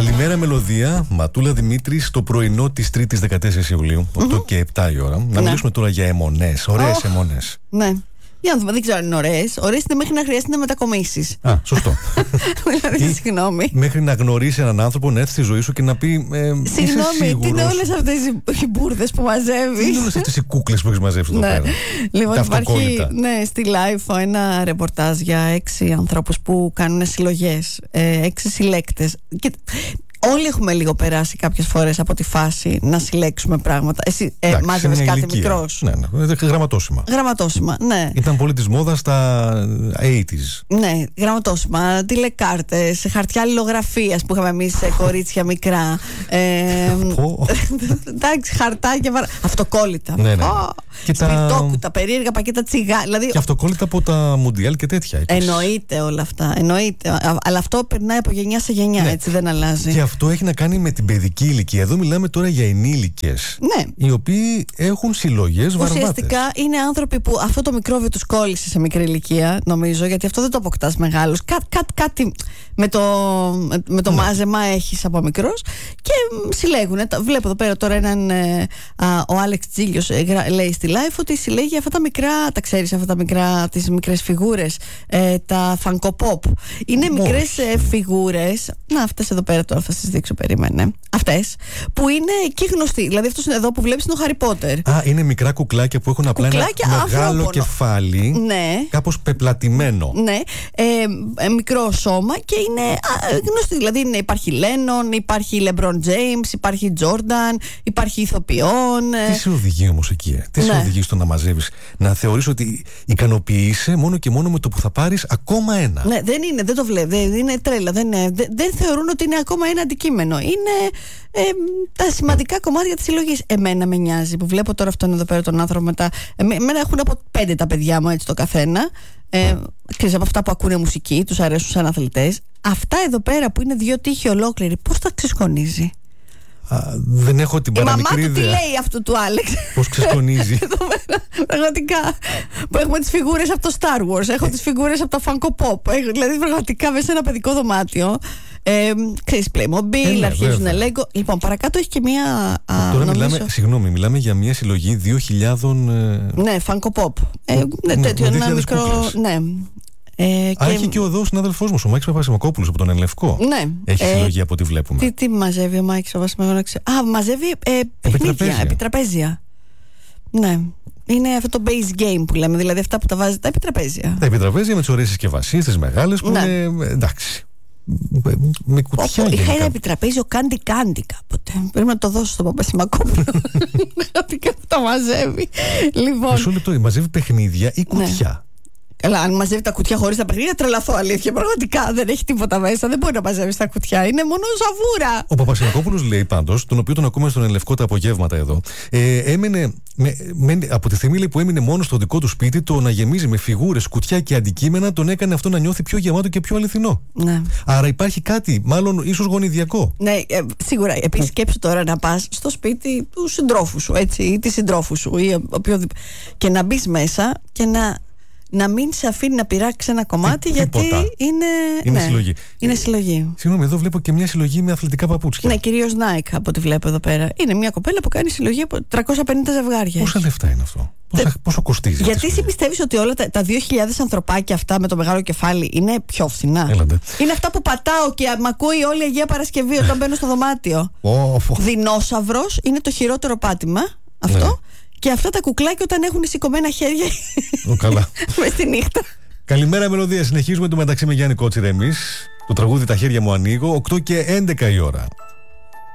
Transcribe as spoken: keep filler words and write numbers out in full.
Καλημέρα Μελωδία, Ματούλα Δημήτρης, το πρωινό της Τρίτης δεκατέσσερις Ιουλίου, οκτώ mm-hmm. και επτά η ώρα. Να ναι. μιλήσουμε τώρα για αιμονές, ωραίες oh. αιμονές. Ναι. Για να δούμε, δεν ξέρω αν είναι ωραίες. Ωραίες είναι μέχρι να χρειάζεται να μετακομίσεις. Α, σωστό. Δηλαδή, συγγνώμη. Μέχρι να γνωρίσει έναν άνθρωπο να έρθει στη ζωή σου και να πει. Ε, συγγνώμη, τι είναι όλες αυτές οι μπουρδες που μαζεύεις. Τι είναι όλες αυτές οι κούκλες που έχεις μαζέψει εδώ ναι. πέρα. Λοιπόν, υπάρχει ναι, στη Life ένα ρεπορτάζ για έξι ανθρώπους που κάνουν συλλογές. Ε, έξι συλλέκτες. Και όλοι έχουμε λίγο περάσει κάποιες φορές από τη φάση να συλλέξουμε πράγματα. Εσύ ε, μάζευες κάτι ηλικία. Μικρός. Ναι, ναι, γραμματόσημα. Γραμματόσημα, ναι. Ήταν πολύ της μόδας στα ογδόντα. Ναι, γραμματόσημα, τηλεκάρτες, χαρτιά αλληλογραφίας που είχαμε εμείς κορίτσια μικρά. ε, εντάξει, χαρτάκια, αυτοκόλλητα. Ναι, ναι. Oh, και σπιρτόκου, τα... τα περίεργα πακέτα τσιγά. Δηλαδή... Και αυτοκόλλητα από τα Μουντιάλ και τέτοια. Εννοείται όλα αυτά. Εννοείται. Αλλά αυτό περνάει από γενιά σε γενιά, ναι. έτσι δεν αλλάζει. Και αυτό έχει να κάνει με την παιδική ηλικία. Εδώ μιλάμε τώρα για ενήλικες. Ναι. Οι οποίοι έχουν συλλογές βαρβάτες. Ουσιαστικά είναι άνθρωποι που αυτό το μικρόβιο τους κόλλησε σε μικρή ηλικία, νομίζω, γιατί αυτό δεν το αποκτάς μεγάλος. Κά, κά, κάτι με το, με το ναι. μάζεμα έχεις από μικρός και συλλέγουν. Βλέπω εδώ πέρα τώρα έναν. Ε, α, ο Άλεξ Τζίλιος ε, λέει στη Life ότι συλλέγει αυτά τα μικρά, τα ξέρεις, αυτά τα μικρά, τις μικρές φιγούρες, ε, τα Funko Pop. Είναι Μόλις. μικρές ε, φιγούρες. Να, αυτές εδώ πέρα τώρα θα σας δείξω, περίμενε. Αυτές που είναι εκεί γνωστοί. Δηλαδή αυτός είναι εδώ που βλέπεις είναι ο Harry Potter. Α, είναι μικρά κουκλάκια που έχουν απλά κουκλάκια ένα μεγάλο ανθρώπων. κεφάλι. Ναι. Κάπως πεπλατημένο. Ναι. Ε, ε, μικρό σώμα και είναι α, γνωστοί. Δηλαδή είναι, υπάρχει Lennon, υπάρχει LeBron James, υπάρχει Jordan, υπάρχει ηθοποιών. Τι σε οδηγεί όμως εκεί, ε? Τι ναι. σε οδηγεί στο να μαζεύεις, να θεωρείς ότι ικανοποιείσαι μόνο και μόνο με το που θα πάρεις ακόμα ένα? Ναι, δεν είναι, δεν το βλέπω. Είναι τρέλα. Δεν, είναι, δεν, δεν θεωρούν ότι είναι ακόμα ένα αντικείμενο. Είναι ε, τα σημαντικά κομμάτια της συλλογής. Εμένα με νοιάζει που βλέπω τώρα αυτόν εδώ πέρα τον άνθρωπο μετά. Εμένα έχουν από πέντε τα παιδιά μου έτσι το καθένα. Ε, ξέρεις, από αυτά που ακούνε μουσική, τους αρέσουν σαν αθλητές. Αυτά εδώ πέρα που είναι δύο τείχοι ολόκληροι, πώς τα ξεσκονίζει? Α, δεν έχω την παραμικρή ιδέα. Η μαμά του τι λέει αυτού του Άλεξ? Πώς ξεσκονίζει? Πραγματικά. Που έχουμε τις φιγούρες από το Star Wars, έχω τις φιγούρες από το Funko Pop. Έχω, δηλαδή πραγματικά μέσα σε ένα παιδικό δωμάτιο. Ε, ξέρεις, Playmobil, αρχίζουν Lego. Λοιπόν, παρακάτω έχει και μία. Α, τώρα νομίζω... μιλάμε, συγγνώμη, μιλάμε για μια συλλογή δύο χιλιάδων. Ε... Ναι, Funko Pop. Ε, ναι, ναι, τέτοιο, ένα μικρό. Κούκλες. Ναι. Ε, Α, και... έχει και ο συνάδελφός μου, ο Μάκης Παπασημακόπουλος από τον Ελευκό. Ναι. Έχει ε, συλλογή από ό,τι βλέπουμε. Τι, τι μαζεύει ο Μάκης Παπασημακόπουλος? Α, μαζεύει ε, παιχνίδια, επιτραπέζια. Ναι. Είναι αυτό το base game που λέμε, δηλαδή αυτά που τα βάζει τα επιτραπέζια. Τα επιτραπέζια με τις ωραίες συσκευασίες, τις μεγάλες που ναι. είναι εντάξει. Με κουτιά. Είχα ένα επιτραπέζιο Candy Candy κάποτε. Πρέπει να το δώσω στον Παπασημακόπουλο. Χατικά που τα μαζεύει. Λοιπόν. Μισό λεπτό, μαζεύει παιχνίδια ή κουτιά? Ναι. Καλά, αν μαζεύει τα κουτιά χωρίς τα παιχνίδια, τρελαθώ, αλήθεια. Πραγματικά δεν έχει τίποτα μέσα. Δεν μπορεί να μαζεύει τα κουτιά. Είναι μόνο ζαβούρα. Ο Παπασημακόπουλος λέει πάντως, τον οποίο τον ακούμε στον Ελευκό τα απογεύματα εδώ, ε, έμενε, με, με, από τη στιγμή λέει, που έμεινε μόνο στο δικό του σπίτι, το να γεμίζει με φιγούρες, κουτιά και αντικείμενα τον έκανε αυτό να νιώθει πιο γεμάτο και πιο αληθινό. Ναι. Άρα υπάρχει κάτι, μάλλον ίσως γονιδιακό. Ναι, ε, σίγουρα. Επίσης, σκέψου τώρα να πας στο σπίτι του συντρόφου σου, έτσι, ή τη συντρόφου σου, ή οποιοδήποτε. Και να μπει μέσα και να. Να μην σε αφήνει να πειράξει ένα κομμάτι, Τι, γιατί είναι, είναι ναι, συλλογή. Είναι συλλογή. Συγγνώμη, εδώ βλέπω και μια συλλογή με αθλητικά παπούτσια. Ναι, κυρίως Nike από ό,τι βλέπω εδώ πέρα. Είναι μια κοπέλα που κάνει συλλογή από τριακόσια πενήντα ζευγάρια. Πόσα λεφτά είναι αυτό? Πόσα, Τε... Πόσο κοστίζει? Γιατί εσύ πιστεύεις ότι όλα τα, τα δύο χιλιάδες ανθρωπάκια αυτά με το μεγάλο κεφάλι είναι πιο φθηνά? Έλατε. Είναι αυτά που πατάω και μ' ακούει όλη η Αγία Παρασκευή όταν μπαίνω στο δωμάτιο. Oh, oh. Δεινόσαυρος είναι το χειρότερο πάτημα αυτό. Ναι. Και αυτά τα κουκλάκια όταν έχουν σηκωμένα χέρια. Oh, καλά. Μες τη νύχτα. Καλημέρα Μελωδία. Συνεχίζουμε το μεταξύ με Γιάννη Κότσιρα εμείς. Το τραγούδι «Τα χέρια μου ανοίγω», οκτώ και έντεκα η ώρα.